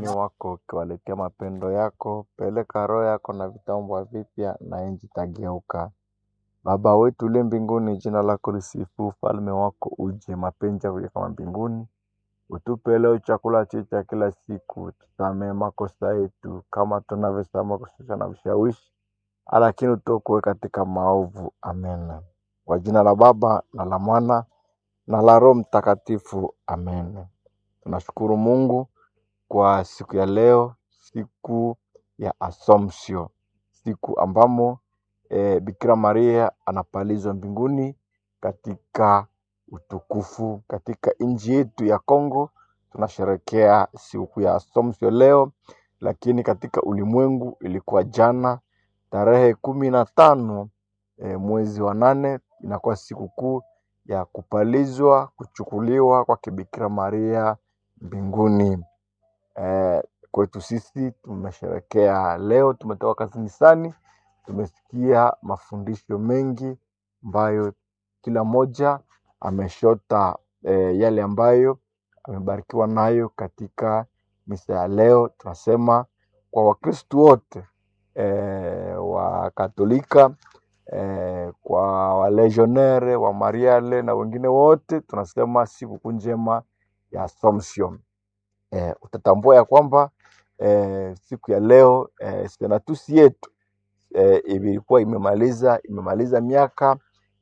ufalme wako ukiwaletea mapendo yako, peleka roho yako na vitaumbwa vipya na nchi itageuka. Baba wetu uliye mbinguni, jina lako lisifiwe, ufalme wako uje, mapenzi yako kama mbinguni. Utupe leo chakula chetu cha kila siku, tusamehe makosa yetu kama tunavyosamehe makosa na vishawishi, lakini utuokoe katika maovu. Amen. Kwa jina la Baba na la Mwana na la Roho Mtakatifu. Amen. Tunashukuru Mungu kwa siku ya leo, siku ya Assumption, siku ambamo Bikira Maria anapalizwa mbinguni katika utukufu. Katika nchi yetu ya Kongo tunasherehekea siku ya Assumption leo, lakini katika ulimwengu ilikuwa jana tarehe 15 mwezi wa 8, inakuwa siku kuu ya kupalizwa, kuchukuliwa kwa Bikira Maria mbinguni. Kwetu sisi tumesherehekea leo, tumetoka kanisani, tumesikia mafundisho mengi ambayo kila moja ameshota yale ambayo amebarikiwa nayo katika misa ya leo. Tunasema kwa Wakristo wote, wa Katolika, kwa walegionnaire wa Mariale na wengine wote, tunasema siku njema ya Assumption. Utatambua ya kwamba siku ya leo senatusi yetu ilikuwa imemaliza miaka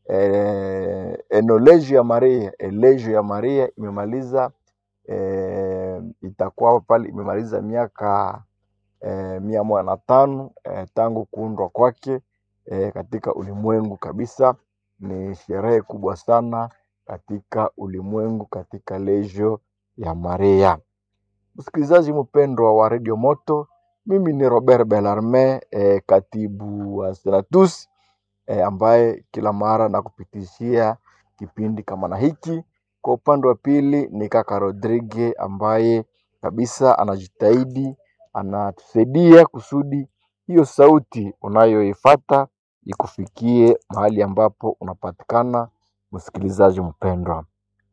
elegio ya Maria imemaliza itakuwa pale imemaliza miaka 105 tangu kuundwa kwake katika ulimwengu kabisa. Ni sherehe kubwa sana katika ulimwengu, katika legio ya Maria. Msikilizaji mpendwa wa Radio Moto, mimi ni Robert Bellarme, katibu wa Senatus, ambaye kila mara nakupitishia kipindi kama na hiki. Kwa upande wa pili ni kaka Rodrigue, ambaye kabisa anajitahidi, anatusaidia kusudi hiyo sauti unayoifuata ikufikie mahali ambapo unapatikana. Msikilizaji mpendwa,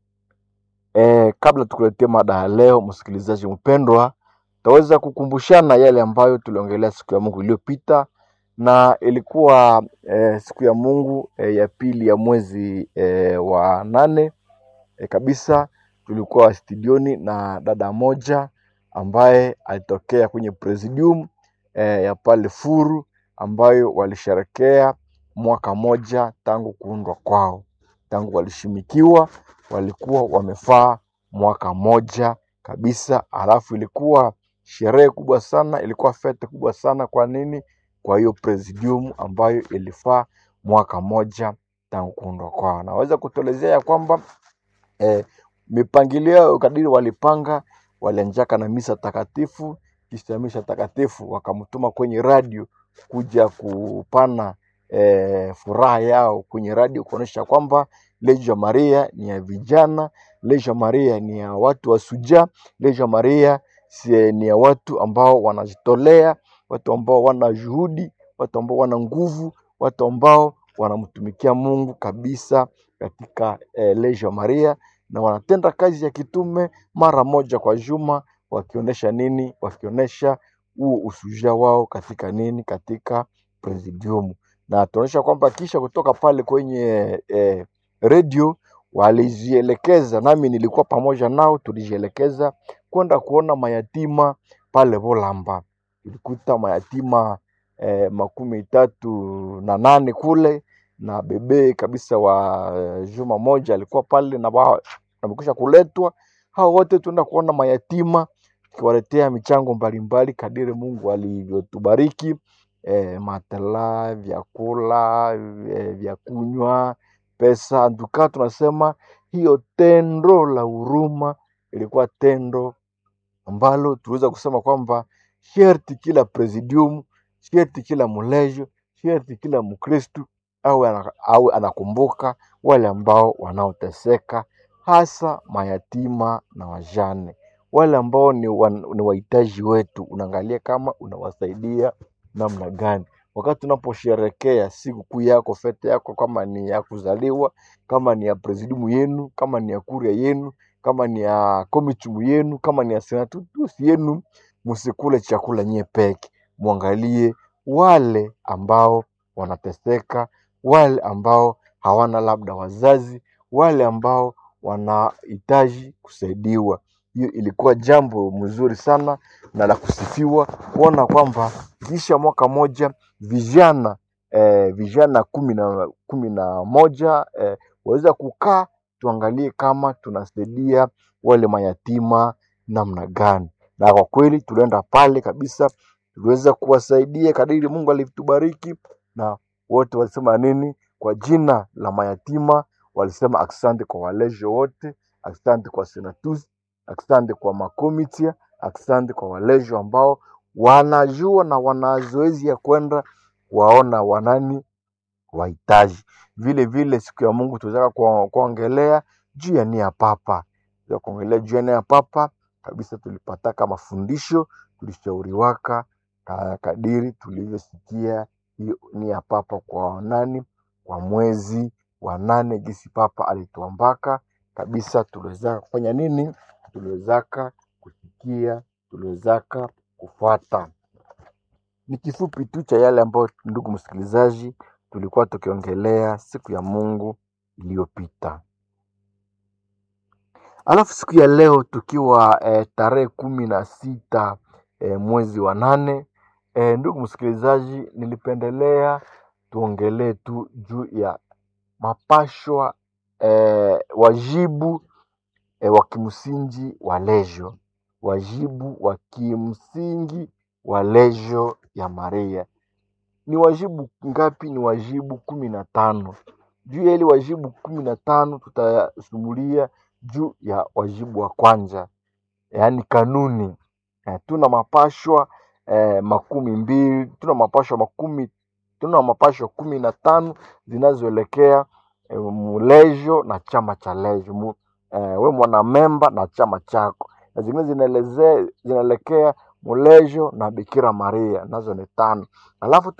kabla tukuletee mada ya leo, msikilizaji mpendwa, taweza kukumbushana yale ambayo tuliongelea siku ya Mungu iliyopita, na ilikuwa siku ya Mungu ya pili ya mwezi wa 8 kabisa. Tulikuwa studioni na dada moja ambaye alitokea kwenye presidium ya pale Furu, ambayo walisherekea mwaka moja tangu kuundwa kwao, tangu walishimikiwa walikuwa wamefaa mwaka moja kabisa. Alafu ilikuwa sherehe kubwa sana, ilikuwa fete kubwa sana. Kwa nini? Kwa hiyo presidium ambayo ilifaa mwaka moja tangu kuundwa kwao. Naweza kutuelezea ya kwamba mipangilio kadiri walipanga, walianjaka na misa takatifu. Kisha misa takatifu wakamtuma kwenye radio kuja kupana furaha yao kwenye radio, kuonesha kwamba Legio Maria ni ya vijana, Legio Maria ni ya watu wa suja, Legio Maria ni ya watu ambao wanajitolea, watu ambao wana juhudi, watu ambao wana nguvu, watu ambao wanamtumikia Mungu kabisa katika Legio Maria, na wanatenda kazi ya kitume mara moja kwa juma, wakionesha nini? Wakionesha usuja wao katika nini? Katika presidium. Na tunaonyesha kwamba kisha kutoka pale kwenye radio walijielekeza, nami nilikuwa pamoja nao, tulijielekeza kwenda kuona mayatima pale Bolamba. Tulikuta mayatima 38 kule, na bebe kabisa wa juma moja alikuwa pale na wamekwisha kuletwa. Hao wote tuenda kuona mayatima, tukiwaletea michango mbalimbali kadiri Mungu alivyotubariki, matela, vyakula, vya kunywa, pesa. Nduka tunasema hiyo tendo la huruma ilikuwa tendo ambalo tuweza kusema kwamba sherti kila presidium, sherti kila mulejo, sherti kila Mkristu au anakumbuka wale ambao wanaoteseka, hasa mayatima na wajane, wale ambao ni wahitaji wetu. Unaangalia kama unawasaidia namna gani wakati unaposherekea siku kuu yako, fete yako, kama ni ya kuzaliwa, kama ni ya presidium yenu, kama ni ya kuria yenu, kama ni ya committee yenu, kama ni ya senatus yenu. Msikule chakula nyie peke, muangalie wale ambao wanateseka, wale ambao hawana labda wazazi, wale ambao wanahitaji kusaidiwa. Hiyo ilikuwa jambo mzuri sana na la kusifiwa kuona kwamba kisha mwaka moja vijana kumi na moja waweza kukaa tuangalie kama tunasaidia wale mayatima namna gani. Na kwa kweli tulienda pale kabisa, tuliweza kuwasaidia kadiri Mungu alitubariki, na wote walisema nini? Kwa jina la mayatima walisema asante kwa walejo wote, asante kwa senatus, asante kwa makomitia, asante kwa walejo ambao wanajua na wana zoezi ya kwenda waona wanani wahitaji. Vile vile siku ya Mungu tunataka kuongelea juu ya nia papa. Ya kuongelea juu ya nia papa kabisa, tulipataka mafundisho, tulishauriwaka kadiri tulivyosikia hiyo nia papa kwa nani, kwa mwezi wa 8 gisi papa alituambaka kabisa. Tuliweza kufanya nini? Tuliweza kusikia, tuliweza kufuata. Ni kifupi tu cha yale ambayo, ndugu msikilizaji, tulikuwa tukiongelea siku ya Mungu iliyopita. Alafu siku ya leo tukiwa tarehe 16 mwezi wa 8, ndugu msikilizaji, nilipendelea tuongelee tu juu ya mapashwa wajibu wa kimsingi wa lejo, wajibu wa kimsingi wa lejo ya Maria. Ni wajibu ngapi? Ni wajibu 15. Juu ya ile wajibu 15 tutasumulia juu ya wajibu wa kwanza, yaani kanuni. Tuna mapashwa 12, tuna mapashwa 15 zinazoelekea mulejo na chama cha lejo, we mwana memba na chama chako, na zingine zinaelekea mulejo na Bikira Maria, nazo ni 5. Alafu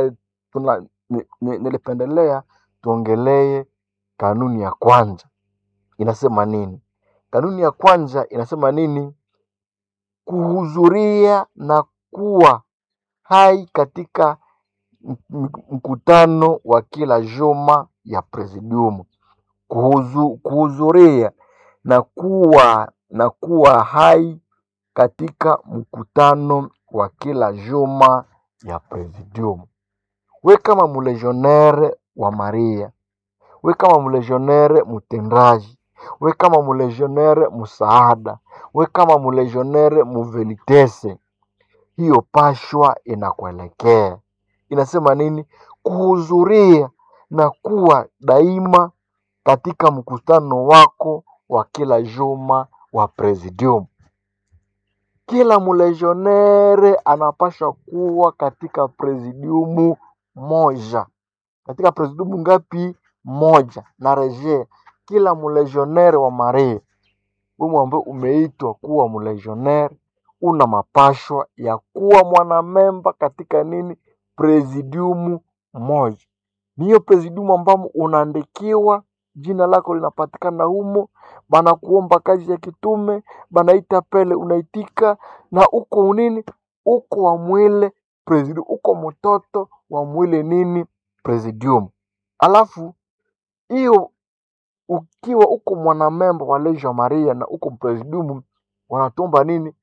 nilipendelea tuongelee kanuni ya kwanza. Inasema nini? Kanuni ya kwanza inasema nini? Kuhudhuria na kuwa hai katika mkutano wa kila juma ya presidium. Kuhudhuria na kuwa hai katika mkutano wa kila juma ya presidium. We kama mulegionnaire wa Maria, we kama mulegionnaire mutendaji, we kama mulegionnaire musaada, we kama mulegionnaire muvelitese, hiyo pashwa inakuelekea. Inasema nini? Kuhudhuria na kuwa daima katika mkutano wako wa kila juma wa presidium. Kila mulegionnaire anapaswa kuwa katika presidium moja. Katika presidium ngapi? Moja. Na rejea, kila mulegionnaire wa Maria, wewe ambaye umeitwa kuwa mulegionnaire, una mapashwa ya kuwa mwanamemba katika nini? Presidium moja. Niyo presidium ambamo unaandikiwa, jina lako linapatikana humo, bana kuomba kazi ya kitume, banaita pele unaitika, na uko nini? Uko wa mwile presidium, uko mtoto wa mwile nini? Presidium. Alafu hiyo ukiwa uko mwanamemba wa Lejo Maria na uko presidium, wanatuomba nini?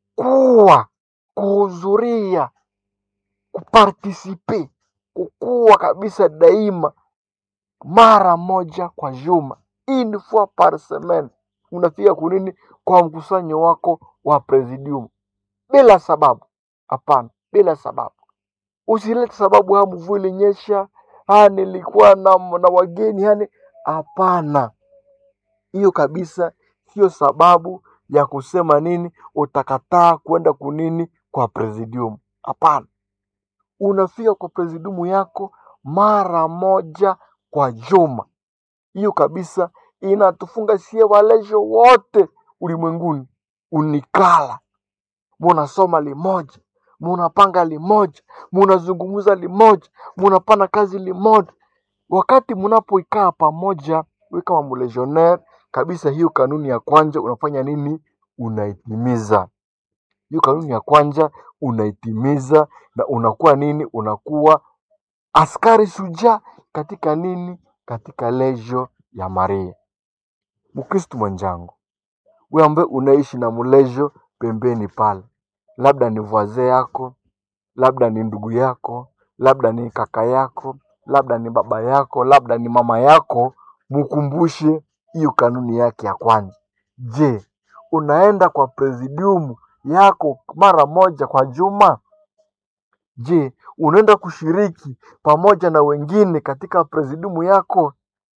Kuhudhuria, kupartisipe, kukua kabisa daima mara moja kwa juma, une fois par semaine. Unafika kunini? Kwa mkusanyo wako wa presidium. Bila sababu, hapana, bila sababu. Usilete sababu, mvua ilinyesha, nilikuwa na wageni, hapana. Hiyo kabisa sio sababu ya kusema nini utakataa kwenda kunini kwa presidium. Hapana. Unafika kwa presidium yako mara moja kwa juma. Hiyo kabisa inatufunga sie walejo wote ulimwenguni. Unikala, munasoma limoja, munapanga limoja, munazungumza limoja, munapana kazi limoja. Wakati munapoikaa pamoja, wewe kama mulegionnaire kabisa, hiyo kanuni ya kwanza unafanya nini? Unaitimiza. Hiyo kanuni ya kwanza unaitimiza na unakuwa nini? Unakuwa askari shujaa katika nini? Katika lejo ya Maria. Mkristo mwenzangu, wewe ambaye unaishi na mlejo pembeni pale, labda ni voisin yako, labda ni ndugu yako, labda ni kaka yako, labda ni baba yako, labda ni mama yako, mkumbushe hiyo kanuni yake ya kwanza. Je, unaenda kwa presidium yako mara moja kwa juma? Je, unaenda kushiriki pamoja na wengine katika presidium yako?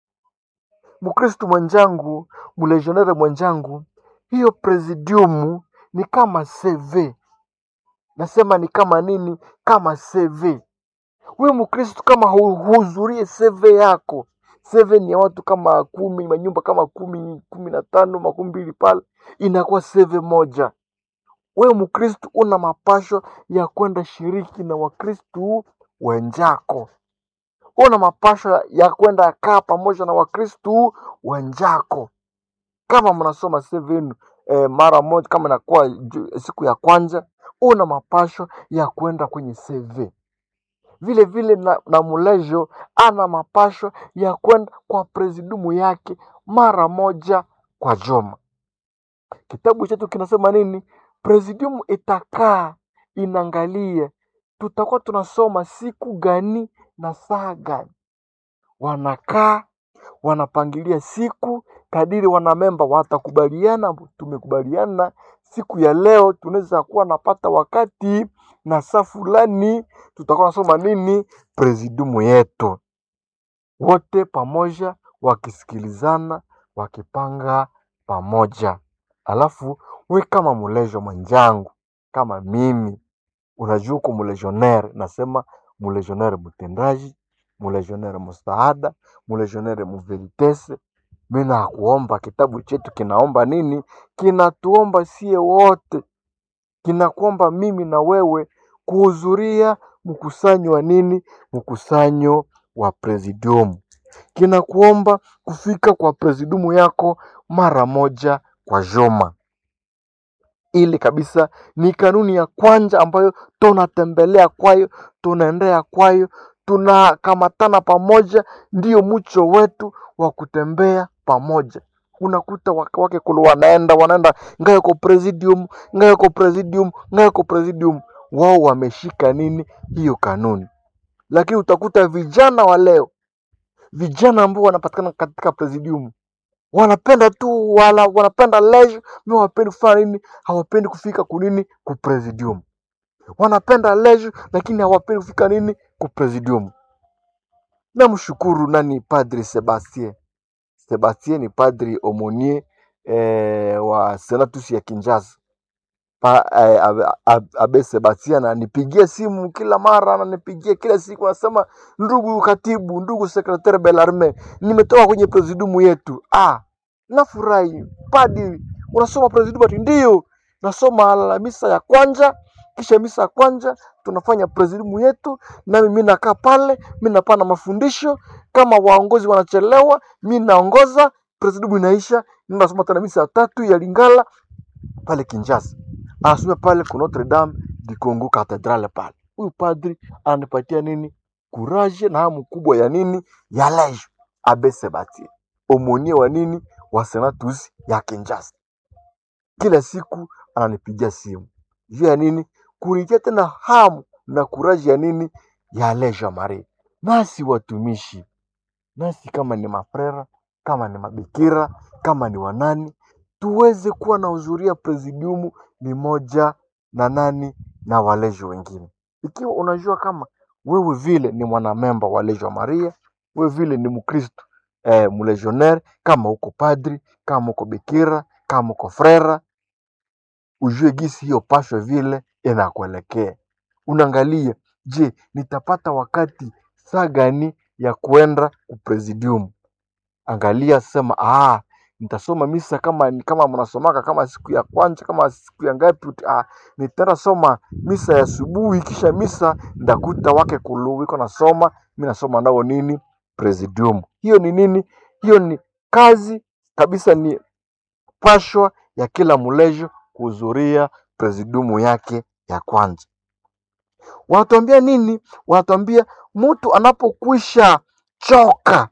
Mkristo mwenzangu, mlegionnaire mwenzangu, hiyo presidium ni kama CV. Nasema ni kama nini? Kama CV. Wewe Mkristo kama huhudhurie CV yako, CV ni ya watu kama 10, manyumba kama 10, 15, 20 pale, inakuwa CV moja. Wewe Mkristo una mapasho ya kwenda shiriki na Wakristo wenzako. Una mapasho ya kwenda kaa pamoja na Wakristo wenzako. Kama mnasoma CV yenu mara moja, kama inakuwa siku ya kwanza, una mapasho ya kwenda kwenye CV. Vile vile na mlejo ana mapasho ya kwenda kwa presidium yake mara moja kwa juma. Kitabu chetu kinasema nini? Presidium itakaa inaangalia tutakuwa tunasoma siku gani na saa gani. Wanakaa wanapangilia siku kadiri wanamemba watakubaliana. Tumekubaliana siku ya leo tunaweza kuwa napata wakati na saa fulani tutakuwa nasoma nini? Presidium yetu. Wote pamoja wakisikilizana, wakipanga pamoja. Alafu we kama mlejo mwenzangu, kama mimi, unajua uko mlegionnaire, nasema mlegionnaire mtendaji, mlegionnaire msaada, mlegionnaire mveritese. Mimi nakuomba, kitabu chetu kinaomba nini? Kinatuomba sie wote, kinakuomba mimi na wewe kuhudhuria mkusanyo wa nini? Mkusanyo wa presidium. Kinakuomba kufika kwa presidium yako mara moja kwa juma. Ili kabisa ni kanuni ya kwanza ambayo tunatembelea kwayo, tunaendea kwayo, tunakamatana pamoja, ndio mcho wetu wa kutembea pamoja. Unakuta wake kulu wanaenda ngayo kwa presidium, ngayo kwa presidium, ngayo kwa presidium. Wao wameshika nini? Hiyo kanuni. Lakini utakuta vijana wa leo, vijana ambao wanapatikana katika presidium, wanapenda tu wanapenda leisure, mimi hawapendi kufanya nini? Hawapendi kufika kunini? Ku presidium. Wanapenda leisure lakini hawapendi kufika nini? Ku presidium. Namshukuru nani? Padri Sebastien. Sebastien ni padri aumonier wa Senatus ya Kinshasa. Abe Sebastien ananipigia simu kila mara, ananipigia kila siku, anasema ndugu katibu, ndugu secretaire Belarme, nimetoka kwenye presidium yetu. Nafurahi. Padri, unasoma presidium? Ndio, nasoma misa ya kwanza, kisha misa ya kwanza tunafanya presidium yetu, na mimi nakaa pale, mimi napana mafundisho. Kama waongozi wanachelewa, mimi naongoza, presidium inaisha, ninasoma tena misa ya 3 ya Lingala pale Kinshasa. Anasoma pale kwa Notre Dame du Congo Cathedrale pale. Huyu padri anipatia nini? Courage na hamu kubwa ya nini? Ya leisure. Abe Sebastien, aumonier wa nini? Wa Senatus ya Kinshasa. Kila siku ananipigia simu. Juu ya nini? Kunitia tena hamu na courage ya nini? Ya leisure Maria. Nasi watumishi, nasi kama ni mafrera, kama ni mabikira, kama ni wanani, tuweze kuwa na hudhuria presidium ni moja na nani? Na walejo wengine. Ikiwa unajua kama wewe vile ni mwanamemba wa Lejo Maria, wewe vile ni Mkristo mlegionnaire, kama uko padri, kama uko bikira, kama uko frera, ujue gisi hiyo pasho vile inakuelekea. Unaangalia, je, nitapata wakati saa gani ya kuenda ku presidium? Angalia, sema nitasoma misa kama mnasomaka kama siku ya kwanza, kama siku ya ngapi, nitaenda soma misa ya asubuhi, kisha misa ndakuta wake kuluwiko nasoma, mimi nasoma nao nini? Presidium. Hiyo ni nini? Hiyo ni kazi kabisa, ni pashwa ya kila mlejo kuhudhuria presidiumu yake ya kwanza. Wanatuambia nini? Wanatuambia mtu anapokwisha choka,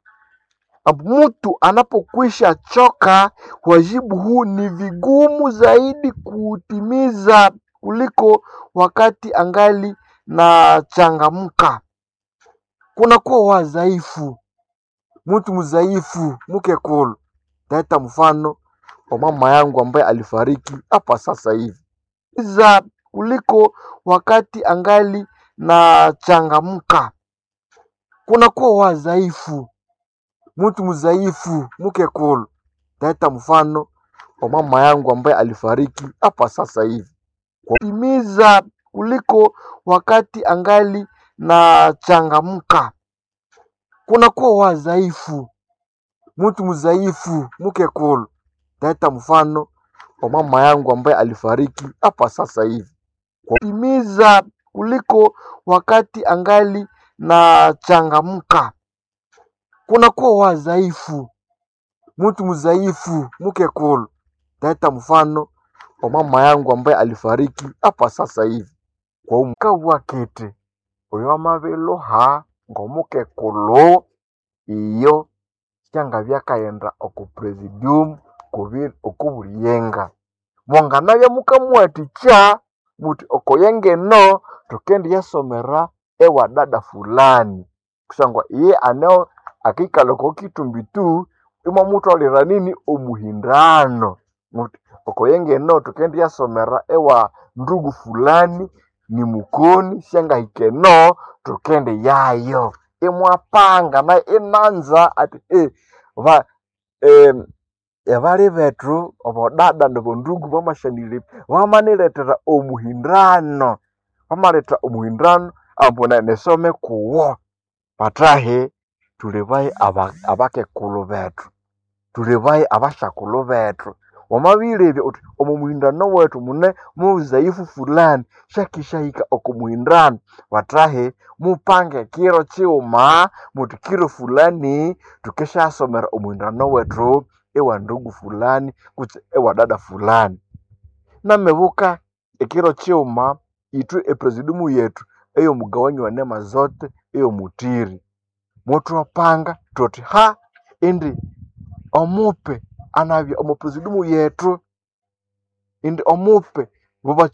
wajibu huu ni vigumu zaidi kuutimiza kuliko wakati angali na changamka. Kunakuwa wadhaifu, mtu mdhaifu, mkekolo. Taita mfano kwa mama yangu ambaye alifariki hapa sasa hivi. Kuliko wakati angali na changamka. Kunakuwa wadhaifu, mtu mdhaifu, mkekolo. Taita mfano kwa mama yangu ambaye alifariki hapa sasa hivi. Kutimiza kuliko wakati angali na changamka. Kunakuwa wadhaifu, mtu mdhaifu, mkekolo. Taita mfano kwa mama yangu ambaye alifariki hapa sasa hivi. Kutimiza kuliko wakati angali na changamka. Kunakuwa wadhaifu, mtu mdhaifu, mkekolo. Taita mfano kwa mama yangu ambaye alifariki hapa sasa hivi. Kwa umka wakete oyo mabeloha ngomukekolo iyo kyanga byakaghenda oku presidium okuburiyenga. Mwanganabya mukamwathikya muthi okoyengeno thukendiyasomera ewa dada fulani. Kusangwa iye aneo akikala kokitumbitu imwamutholera nini omuhindano. Muthi okoyengeno thukendiyasomera ewa ndugu fulani ni mukoni syangahikeno thukendiyayo. Imwapanga na inanza ati bali bethu obodada nobondugu bamashanire bamanilethera omuhindano. Bamaleta omuhindano ambona nesome kuwo. Pathahi thulibaye abakekulu bethu, thulibaye abashakulu bethu. Wamabirebya uthi omumuhindano wethu mune muzaifu fulani shakishahika okumuhindano. Pathahi mupange kiro chiuma muthi kiro fulani thukeshasomera omuhindano wethu ewa ndugu fulani kutse ewa dada fulani. Namebuka ekiro chiuma ithu epresidiumu yethu eyomugawanyi wa neema zote eyomutiri. Muthwapanga thuthi indi omupe anabya omupresidiumu yethu indi omupe